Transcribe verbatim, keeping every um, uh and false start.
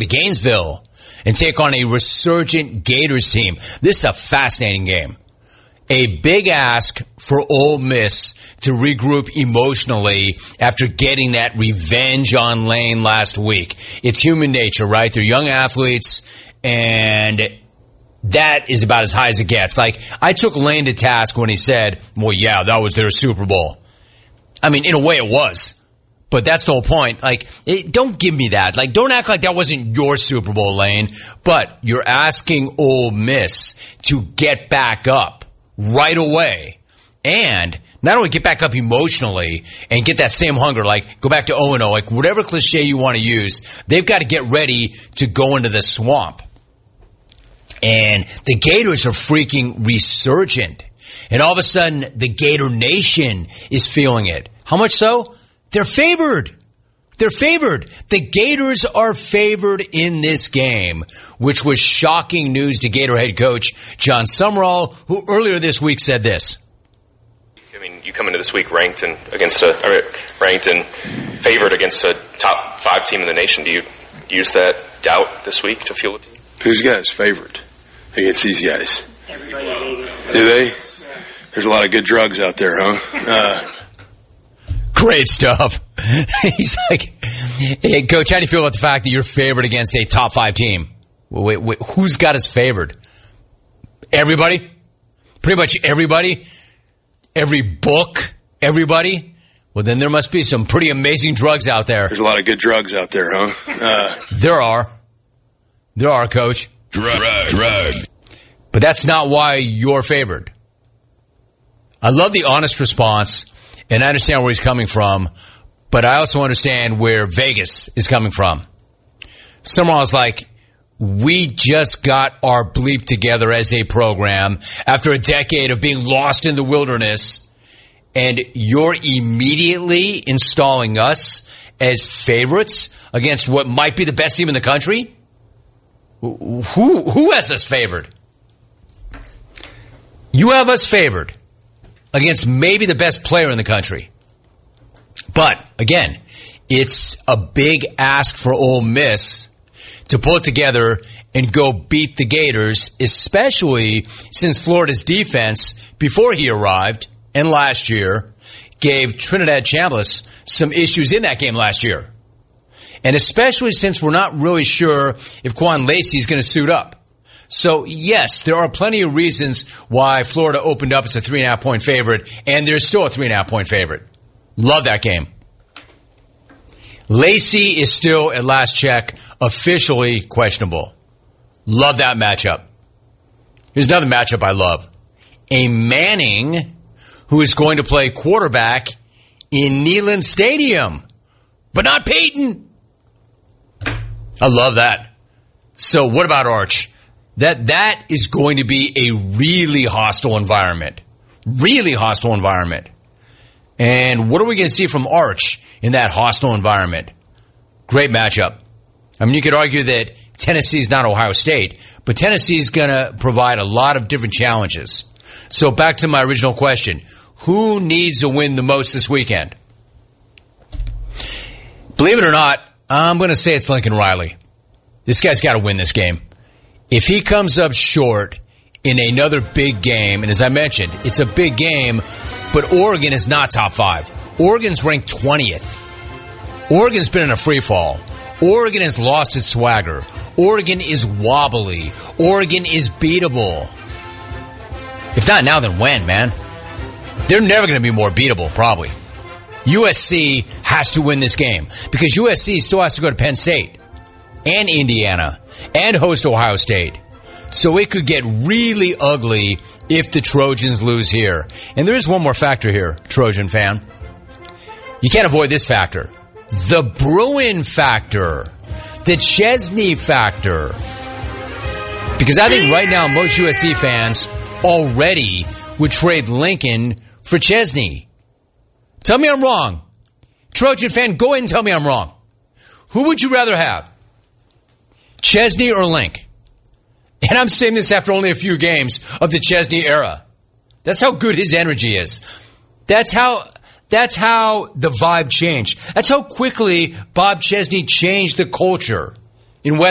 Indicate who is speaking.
Speaker 1: to Gainesville and take on a resurgent Gators team. This is a fascinating game. A big ask for Ole Miss to regroup emotionally after getting that revenge on Lane last week. It's human nature, right? They're young athletes, and that is about as high as it gets. Like, I took Lane to task when he said, well, yeah, that was their Super Bowl. I mean, in a way it was. But that's the whole point. Like, it, don't give me that. Like, don't act like that wasn't your Super Bowl, Lane. But you're asking Ole Miss to get back up right away. And not only get back up emotionally and get that same hunger, like go back to oh and oh, like whatever cliche you want to use, they've got to get ready to go into the swamp. And the Gators are freaking resurgent. And all of a sudden, the Gator Nation is feeling it. How much so? They're favored. They're favored. The Gators are favored in this game, which was shocking news to Gator head coach John Sumrall, who earlier this week said this.
Speaker 2: I mean, you come into this week ranked and against a or ranked and favored against a top five team in the nation. Do you use that doubt this week to fuel the team?
Speaker 3: Who's guys favored against these guys?
Speaker 4: Everybody.
Speaker 3: Do they? There's a lot of good drugs out there, huh? Uh,
Speaker 1: Great stuff. He's like, hey, Coach, how do you feel about the fact that you're favored against a top five team? Wait, wait, who's got us favored? Everybody? Pretty much everybody? Every book? Everybody? Well, then there must be some pretty amazing drugs out there.
Speaker 3: There's a lot of good drugs out there, huh? Uh,
Speaker 1: there are. There are, Coach.
Speaker 5: Drug, drug.
Speaker 1: But that's not why you're favored. I love the honest response. And I understand where he's coming from, but I also understand where Vegas is coming from. Summerall's like, we just got our bleep together as a program after a decade of being lost in the wilderness, and you're immediately installing us as favorites against what might be the best team in the country? Who, who has us favored? You have us favored against maybe the best player in the country. But, again, it's a big ask for Ole Miss to pull it together and go beat the Gators, especially since Florida's defense, before he arrived and last year, gave Trinidad Chambliss some issues in that game last year. And especially since we're not really sure if Quan Lacey is going to suit up. So, yes, there are plenty of reasons why Florida opened up as a three and a half point favorite, and there's still a three and a half point favorite. Love that game. Lacey is still, at last check, officially questionable. Love that matchup. Here's another matchup I love. A Manning who is going to play quarterback in Neyland Stadium, but not Peyton. I love that. So, what about Arch? That that is going to be a really hostile environment. Really hostile environment. And what are we going to see from Arch in that hostile environment? Great matchup. I mean, you could argue that Tennessee's not Ohio State, but Tennessee's going to provide a lot of different challenges. So back to my original question. Who needs a win the most this weekend? Believe it or not, I'm going to say it's Lincoln Riley. This guy's got to win this game. If he comes up short in another big game, and as I mentioned, it's a big game, but Oregon is not top five. Oregon's ranked twentieth. Oregon's been in a free fall. Oregon has lost its swagger. Oregon is wobbly. Oregon is beatable. If not now, then when, man? They're never going to be more beatable, probably. U S C has to win this game because U S C still has to go to Penn State and Indiana and host Ohio State. So it could get really ugly if the Trojans lose here. And there is one more factor here, Trojan fan. You can't avoid this factor. The Bruin factor. The Chesney factor. Because I think right now most U S C fans already would trade Lincoln for Chesney. Tell me I'm wrong. Trojan fan, go ahead and tell me I'm wrong. Who would you rather have? Chesney or Link? And I'm saying this after only a few games of the Chesney era. That's how good his energy is. That's how that's how the vibe changed. That's how quickly Bob Chesney changed the culture in West